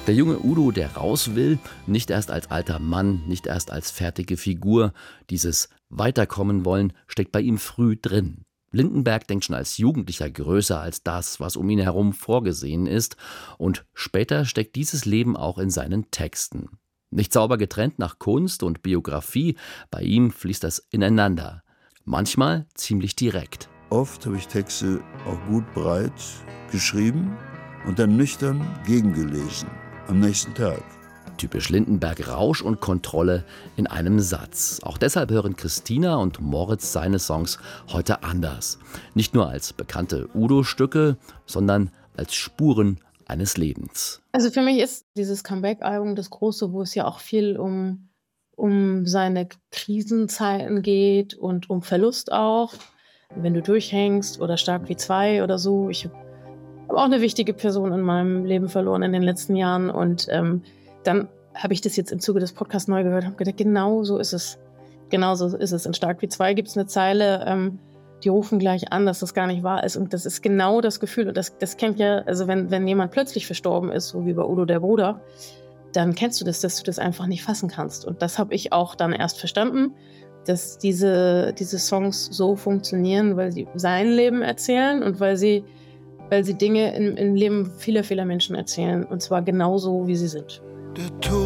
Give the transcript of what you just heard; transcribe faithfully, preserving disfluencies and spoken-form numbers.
Der junge Udo, der raus will, nicht erst als alter Mann, nicht erst als fertige Figur. Dieses Weiterkommen wollen steckt bei ihm früh drin. Lindenberg denkt schon als Jugendlicher größer als das, was um ihn herum vorgesehen ist. Und später steckt dieses Leben auch in seinen Texten. Nicht sauber getrennt nach Kunst und Biografie, bei ihm fließt das ineinander. Manchmal ziemlich direkt. Oft habe ich Texte auch gut breit geschrieben und dann nüchtern gegengelesen. Am nächsten Tag. Typisch Lindenberg, Rausch und Kontrolle in einem Satz. Auch deshalb hören Christina und Moritz seine Songs heute anders. Nicht nur als bekannte Udo-Stücke, sondern als Spuren eines Lebens. Also für mich ist dieses Comeback-Album das Große, wo es ja auch viel um, um seine Krisenzeiten geht und um Verlust auch. Wenn du durchhängst oder Stark wie zwei oder so. Ich habe habe auch eine wichtige Person in meinem Leben verloren in den letzten Jahren. Und ähm, dann habe ich das jetzt im Zuge des Podcasts neu gehört und habe gedacht, genau so ist es. Genau so ist es. In Stark wie zwei gibt es eine Zeile, ähm, die rufen gleich an, dass das gar nicht wahr ist. Und das ist genau das Gefühl. Und das, das kennt ja, also wenn, wenn jemand plötzlich verstorben ist, so wie bei Udo der Bruder, dann kennst du das, dass du das einfach nicht fassen kannst. Und das habe ich auch dann erst verstanden, dass diese, diese Songs so funktionieren, weil sie sein Leben erzählen und weil sie weil sie Dinge im, im Leben vieler, vieler Menschen erzählen. Und zwar genauso, wie sie sind. Der Tod